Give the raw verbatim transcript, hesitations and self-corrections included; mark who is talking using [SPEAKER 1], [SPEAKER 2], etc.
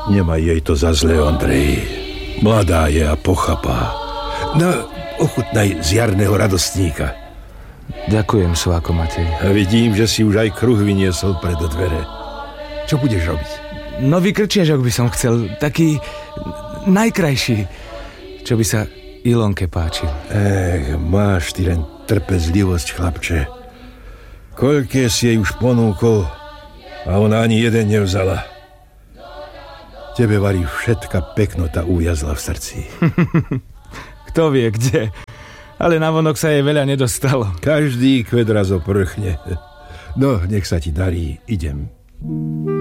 [SPEAKER 1] Nemaj jej to za zle, Ondrej. Mladá je a pochapá. No, ochutnaj z jarného radostníka.
[SPEAKER 2] Ďakujem, Sváko Matej.
[SPEAKER 1] A vidím, že si už aj kruh vyniesol pred dvere. Čo budeš robiť?
[SPEAKER 2] Nový krčiažok by som chcel, taký najkrajší, čo by sa Ilonke páčil.
[SPEAKER 1] Ech, máš ty len trpezlivosť, chlapče. Koľké si jej už ponúkol a ona ani jeden nevzala. Tebe, varí, všetka peknota uviazla v srdci.
[SPEAKER 2] Kto vie, kde? Ale navonok sa jej veľa nedostalo.
[SPEAKER 1] Každý kvet raz oprchne. No, nech sa ti darí, idem.